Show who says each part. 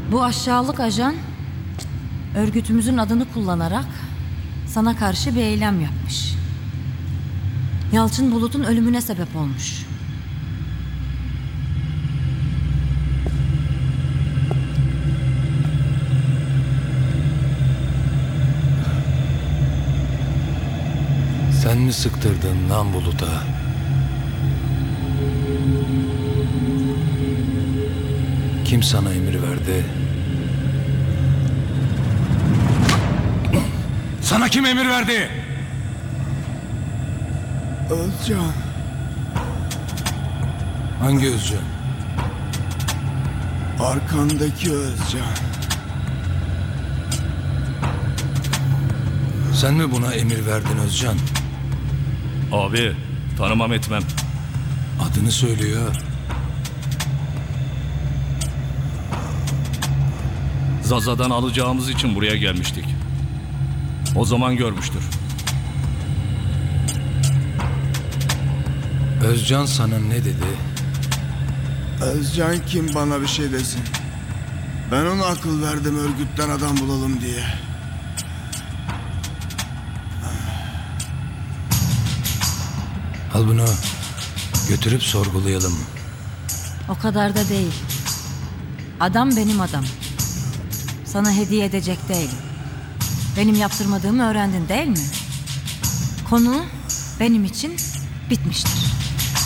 Speaker 1: Bu aşağılık ajan örgütümüzün adını kullanarak sana karşı bir eylem yapmış. Yalçın Bulut'un ölümüne sebep olmuş.
Speaker 2: Sen mi sıktırdın lan Bulut'a? Kim sana emir verdi? Sana kim emir verdi?
Speaker 3: Özcan.
Speaker 2: Hangi Özcan?
Speaker 3: Arkandaki Özcan.
Speaker 2: Sen mi buna emir verdin Özcan?
Speaker 4: Abi, tanımam etmem.
Speaker 2: Adını söylüyor.
Speaker 4: Zaza'dan alacağımız için buraya gelmiştik. O zaman görmüştür.
Speaker 2: Özcan sana ne dedi?
Speaker 3: Özcan kim, bana bir şey desin. Ben ona akıl verdim örgütten adam bulalım diye.
Speaker 2: Al bunu. Götürüp sorgulayalım.
Speaker 1: O kadar da değil. Adam benim adam. Sana hediye edecek değilim. Benim yaptırmadığımı öğrendin değil mi? Konu benim için bitmiştir.